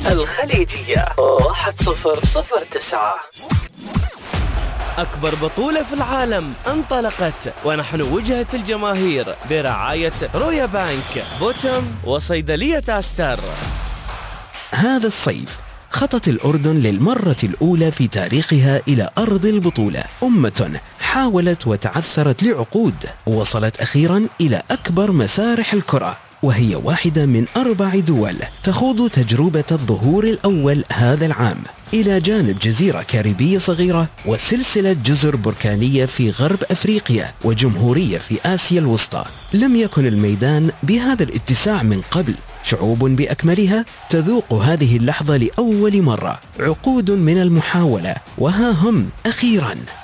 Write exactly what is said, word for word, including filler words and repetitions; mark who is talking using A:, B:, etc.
A: الخليجية واحد صفر صفر تسعة.
B: أكبر بطولة في العالم انطلقت، ونحن وجهة الجماهير برعاية رويا بانك، بوتم، وصيدلية أستر.
C: هذا الصيف خطت الأردن للمرة الأولى في تاريخها إلى أرض البطولة. أمة حاولت وتعثرت لعقود، وصلت أخيرا إلى أكبر مسارح الكرة، وهي واحدة من أربع دول تخوض تجربة الظهور الأول هذا العام، إلى جانب جزيرة كاريبية صغيرة وسلسلة جزر بركانية في غرب أفريقيا وجمهورية في آسيا الوسطى. لم يكن الميدان بهذا الاتساع من قبل. شعوب بأكملها تذوق هذه اللحظة لأول مرة. عقود من المحاولة، وها هم أخيراً